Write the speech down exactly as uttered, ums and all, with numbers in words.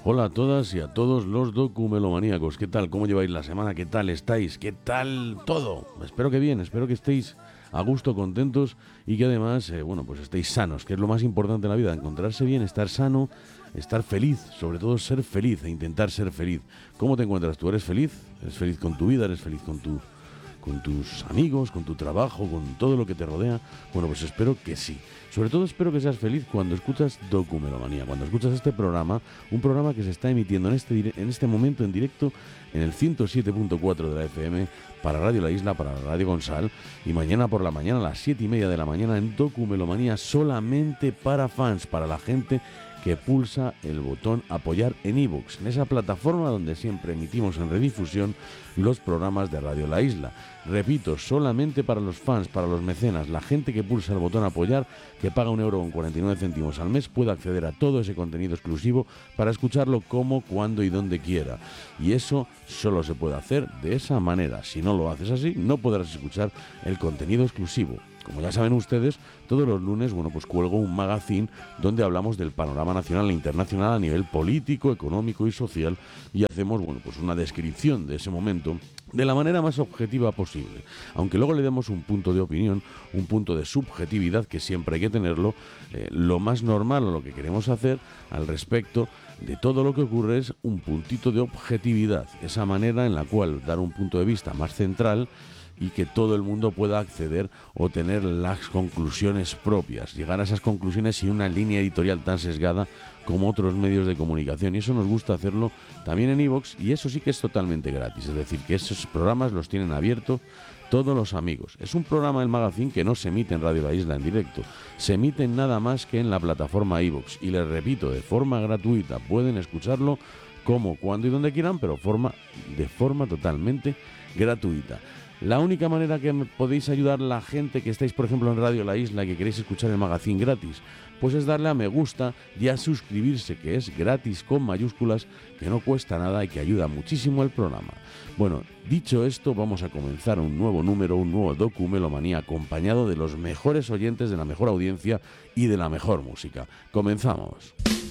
Hola a todas y a todos los documelomaníacos. ¿Qué tal? ¿Cómo lleváis la semana? ¿Qué tal estáis? ¿Qué tal todo? Espero que bien, espero que estéis a gusto, contentos y que además, eh, bueno, pues estéis sanos, que es lo más importante en la vida, encontrarse bien, estar sano, estar feliz, sobre todo ser feliz e intentar ser feliz. ¿Cómo te encuentras tú? ¿Eres feliz? ¿Eres feliz con tu vida? ¿Eres feliz con tu... con tus amigos, con tu trabajo, con todo lo que te rodea? Bueno, pues espero que sí. Sobre todo espero que seas feliz cuando escuchas Documelomanía, cuando escuchas este programa, un programa que se está emitiendo en este, en este momento en directo en el ciento siete punto cuatro de la F M para Radio La Isla, para Radio Gonzal, y mañana por la mañana a las siete y media de la mañana en Documelomanía solamente para fans, para la gente que pulsa el botón apoyar en iVoox, en esa plataforma donde siempre emitimos en redifusión los programas de Radio La Isla. Repito, solamente para los fans, para los mecenas, la gente que pulsa el botón apoyar, que paga un euro con cuarenta y nueve céntimos al mes, puede acceder a todo ese contenido exclusivo para escucharlo como, cuando y donde quiera. Y eso solo se puede hacer de esa manera. Si no lo haces así, no podrás escuchar el contenido exclusivo. Como ya saben ustedes, todos los lunes, bueno, pues cuelgo un magazine donde hablamos del panorama nacional e internacional a nivel político, económico y social, y hacemos, bueno, pues una descripción de ese momento de la manera más objetiva posible, aunque luego le demos un punto de opinión, un punto de subjetividad que siempre hay que tenerlo. Eh, lo más normal o lo que queremos hacer al respecto de todo lo que ocurre es un puntito de objetividad, esa manera en la cual dar un punto de vista más central y que todo el mundo pueda acceder o tener las conclusiones propias, llegar a esas conclusiones sin una línea editorial tan sesgada como otros medios de comunicación. Y eso nos gusta hacerlo también en iVoox, y eso sí que es totalmente gratis, es decir, que esos programas los tienen abiertos todos los amigos. Es un programa del magazine que no se emite en Radio La Isla en directo, se emite nada más que en la plataforma iVoox, y les repito, de forma gratuita. Pueden escucharlo como, cuando y donde quieran, pero forma, de forma totalmente gratuita. La única manera que podéis ayudar a la gente que estáis, por ejemplo, en Radio La Isla y que queréis escuchar el magazine gratis, pues es darle a me gusta y a suscribirse, que es gratis con mayúsculas, que no cuesta nada y que ayuda muchísimo al programa. Bueno, dicho esto, vamos a comenzar un nuevo número, un nuevo Documelomanía, acompañado de los mejores oyentes, de la mejor audiencia y de la mejor música. Comenzamos.